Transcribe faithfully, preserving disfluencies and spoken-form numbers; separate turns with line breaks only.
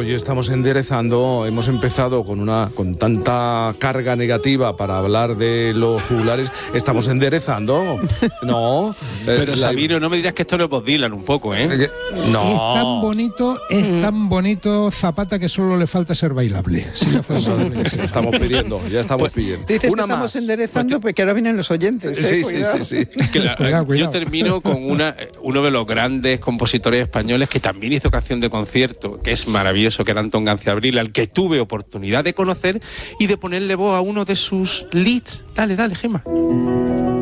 Oye, estamos enderezando, hemos empezado con una con tanta carga negativa para hablar de los jugulares, estamos enderezando, ¿no?
Pero
eh,
Sabino, no me dirás que esto no es Bob Dylan un poco, ¿eh?
eh, No.
Es tan bonito, es mm. tan bonito Zapata que solo le falta ser bailable. Si no fuese
estamos pidiendo, ya estamos
pues,
pidiendo.
Dices
una
que estamos
más.
enderezando, pues que ahora vienen los oyentes. ¿eh?
Sí,
Cuidado.
sí, sí, sí.
Que la,
cuidado, cuidado.
Yo termino con una, uno de los grandes compositores españoles que también hizo canción de concierto, que es maravilloso, que era Antón Ganciabril, al que tuve oportunidad de conocer y de ponerle voz a uno de sus leads. Dale, dale, Gemma.